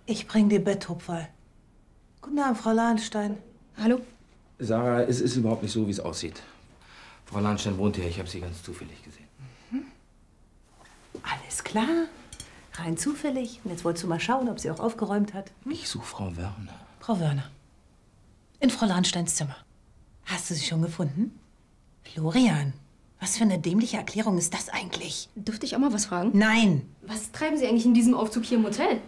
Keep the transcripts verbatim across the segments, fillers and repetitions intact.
Ich bring die Betthupferl. Guten Abend, Frau Lahnstein. Hallo? Sarah, es ist überhaupt nicht so, wie es aussieht. Frau Lahnstein wohnt hier. Ich habe sie ganz zufällig gesehen. Mhm. Alles klar. Rein zufällig. Und jetzt wolltest du mal schauen, ob sie auch aufgeräumt hat. Hm? Ich suche Frau Wörner. Frau Wörner. In Frau Lahnsteins Zimmer. Hast du sie schon gefunden? Florian, was für eine dämliche Erklärung ist das eigentlich? Dürfte ich auch mal was fragen? Nein. Was treiben Sie eigentlich in diesem Aufzug hier im Hotel?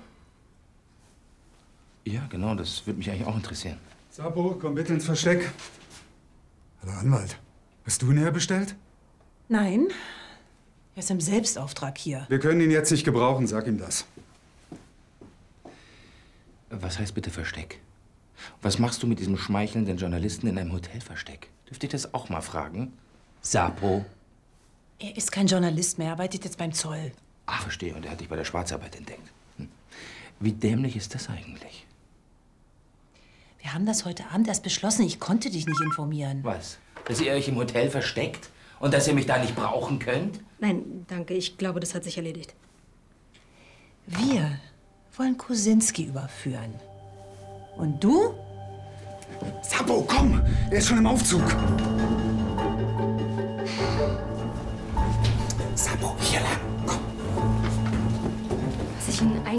Ja, genau. Das würde mich eigentlich auch interessieren. Sapo, komm bitte ins Versteck. Hallo Anwalt. Hast du ihn herbestellt? Nein. Er ist im Selbstauftrag hier. Wir können ihn jetzt nicht gebrauchen, sag ihm das. Was heißt bitte Versteck? Was machst du mit diesem schmeichelnden Journalisten in einem Hotelversteck? Dürfte ich das auch mal fragen? Sapo? Er ist kein Journalist mehr, er arbeitet jetzt beim Zoll. Ah, verstehe. Und er hat dich bei der Schwarzarbeit entdeckt. Hm. Wie dämlich ist das eigentlich? Wir haben das heute Abend erst beschlossen. Ich konnte dich nicht informieren. Was? Dass ihr euch im Hotel versteckt? Und dass ihr mich da nicht brauchen könnt? Nein, danke. Ich glaube, das hat sich erledigt. Wir wollen Kosinski überführen. Und du? Sapo, komm! Er ist schon im Aufzug.